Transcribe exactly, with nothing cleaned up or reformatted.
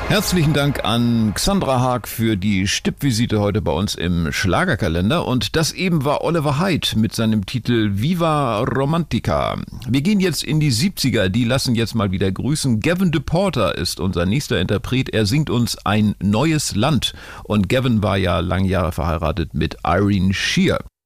Herzlichen Dank an Xandra Haag für die Stippvisite heute bei uns im Schlagerkalender. Und das eben war Oliver Heydt mit seinem Titel Viva Romantica. Wir gehen jetzt in die siebziger, die lassen jetzt mal wieder grüßen. Gavin DePorter ist unser nächster Interpret. Er singt uns Ein neues Land. Und Gavin war ja lange Jahre verheiratet mit Irene Shear.